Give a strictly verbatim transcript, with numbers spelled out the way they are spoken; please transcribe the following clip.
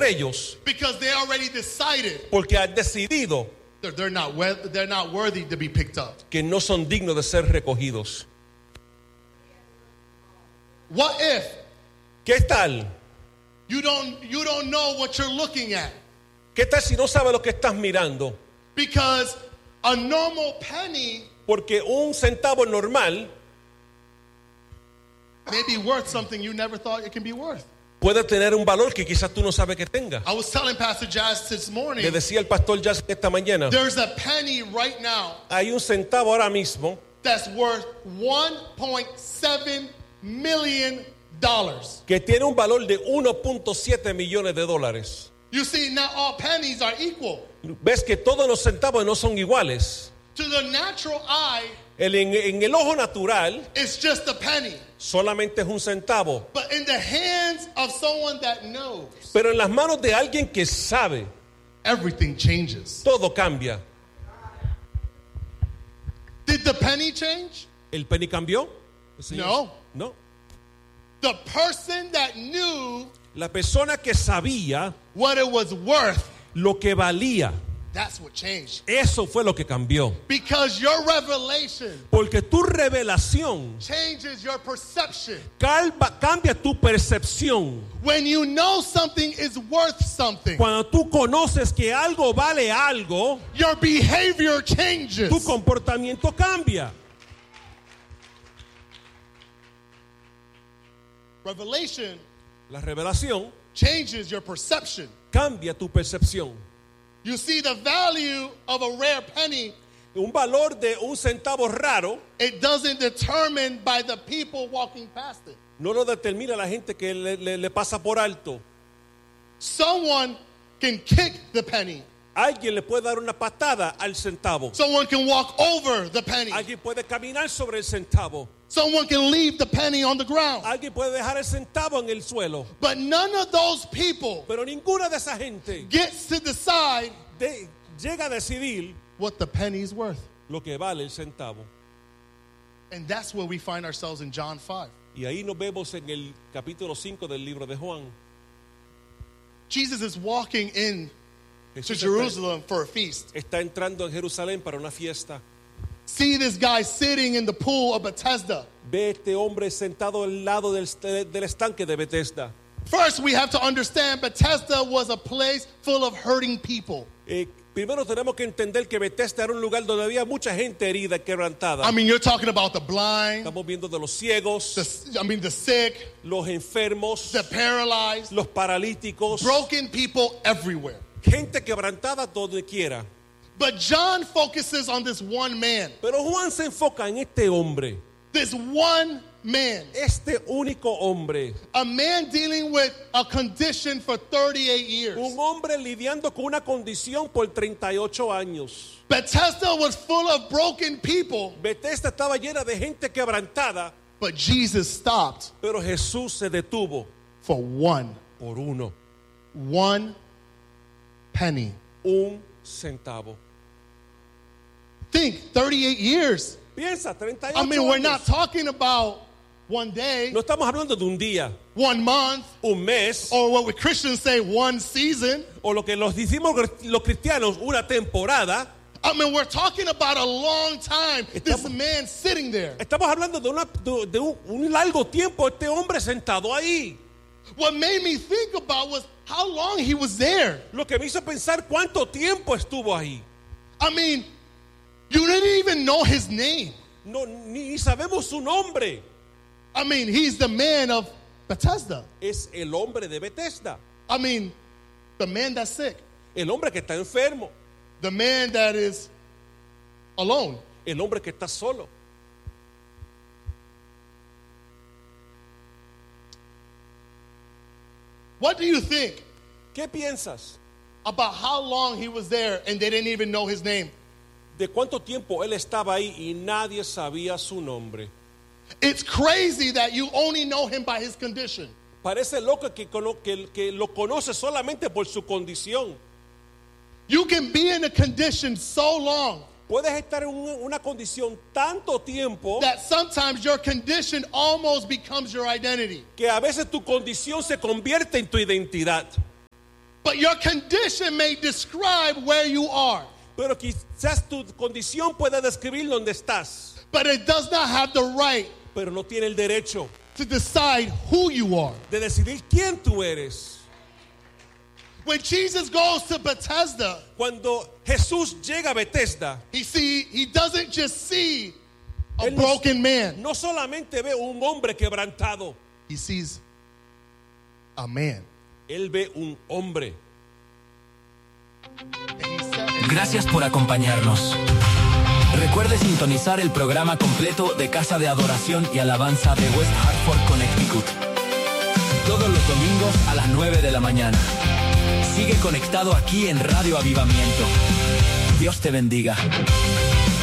ellos, because they already decided porque han decidido they're, they're not we- they're not worthy to be picked up. que no son dignos de ser recogidos. What if ¿Qué tal? you don't you don't know what you're looking at? ¿Qué tal si no sabes lo que estás mirando? Because a normal penny Porque un centavo normal may be worth something you never thought it can be worth. puede tener un valor que quizás tú no sabes que tenga. I was telling Pastor Jazz this morning, Le decía el pastor Jazz esta mañana, there's a penny right now hay un centavo ahora mismo that's worth one point seven million dollars. que tiene un valor de uno punto siete millones de dólares. You see, not all pennies are equal. Ves que todos los centavos no son iguales. To the natural eye, El, en, en el ojo natural it's just a penny. solamente es un centavo. But in the hands of someone that knows, Pero en las manos de alguien que sabe, everything changes. todo cambia. Did the penny change? ¿El penny cambió? Sí. No. No. The person that knew La persona que sabía what it was worth, lo que valía, that's what changed. eso fue lo que cambió. Because your revelation Porque tu revelación changes your perception. calva- cambia tu percepción. When you know something is worth something, Cuando tú conoces que algo vale algo, your behavior changes. tu comportamiento cambia. Revelation La revelación changes your perception. cambia tu percepción. You see the value of a rare penny, Un valor de un centavo raro it doesn't determine by the people walking past it. no lo determina la gente que le, le- le pasa por alto. Someone can kick the penny. Alguien le puede dar una patada al centavo. Someone can walk over the penny. Alguien puede caminar sobre el centavo. Someone can leave the penny on the ground. Alguien puede dejar el centavo en el suelo. But none of those people Pero ninguna de esa gente gets to decide de- llega a decidir what the penny's worth. lo que vale el centavo. And that's where we find ourselves in John five. Y ahí nos vemos en el capítulo cinco del libro de Juan. Jesus is walking in to Jesús está, Jerusalem for a feast. está entrando en Jerusalén para una fiesta. See this guy sitting in the pool of Bethesda. Ve este hombre sentado al lado del, del estanque de Bethesda. First, we have to understand Bethesda was a place full of hurting people. Eh, primero tenemos que entender que Bethesda era un lugar donde había mucha gente herida y quebrantada. I mean, you're talking about the blind, Estamos viendo de los ciegos, the, I mean, the sick, los enfermos, the paralyzed, los paralíticos, broken people everywhere. gente quebrantada donde quiera. But John focuses on this one man. Pero Juan se enfoca en este hombre, This one man. este único hombre, A man dealing with a condition for thirty-eight years. un hombre lidiando con una condición por treinta y ocho años. Bethesda was full of broken people, Bethesda estaba llena de gente quebrantada, but Jesus stopped pero Jesús se detuvo for one. por uno, One penny. un centavo. Think, thirty-eight years. Piensa, treinta y ocho I mean, we're not años. talking about one day, No estamos hablando de un día, one month, un mes, or what we Christians say, one season. o lo que los decimos los cristianos, una temporada. I mean, we're talking about a long time. This Estamos- man sitting there. Estamos hablando de, una, de, de un, un largo tiempo este hombre sentado ahí. What made me think about was how long he was there. Lo que me hizo pensar cuánto tiempo estuvo ahí. I mean, you didn't even know his name. No, ni sabemos su nombre. I mean, he's the man of Bethesda. Es el hombre de Bethesda, I mean, the man that's sick, el hombre que está enfermo, the man that is alone. el hombre que está solo. What do you think ¿Qué piensas about how long he was there and they didn't even know his name? de cuánto tiempo él estaba ahí y nadie sabía su nombre? It's crazy that you only know him by his condition. Parece loco que, cono- que, que lo conoce solamente por su condición. You can be in a condition so long Puedes estar en un- una condición tanto tiempo that sometimes your condition almost becomes your identity. que a veces tu condición se convierte en tu identidad. But your condition may describe where you are. Pero quizás tu condición pueda describir dónde estás. But it does not have the right Pero no tiene el derecho to decide who you are. de decidir quién tú eres. When Jesus goes to Bethesda, Cuando Jesús llega a Bethesda, he see he doesn't just see a Él no- broken man. no solamente ve un hombre quebrantado, He sees a man. él ve un hombre. And he said, Gracias por acompañarnos. Recuerde sintonizar el programa completo de Casa de Adoración y Alabanza de West Hartford, Connecticut. Todos los domingos a las nueve de la mañana. Sigue conectado aquí en Radio Avivamiento. Dios te bendiga.